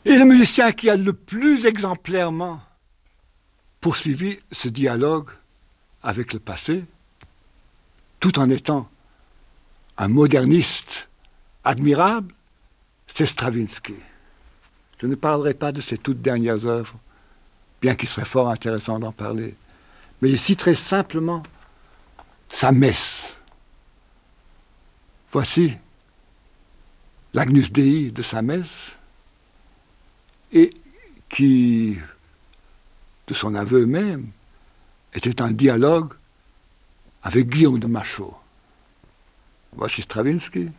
Et le musicien qui a le plus exemplairement poursuivi ce dialogue avec le passé, tout en étant un moderniste admirable, c'est Stravinsky. Je ne parlerai pas de ses toutes dernières œuvres, bien qu'il serait fort intéressant d'en parler, mais je citerai simplement sa messe. Voici l'Agnus Dei de sa messe, et qui, de son aveu même, était un dialogue avec Guillaume de Machaut. Voici Stravinsky.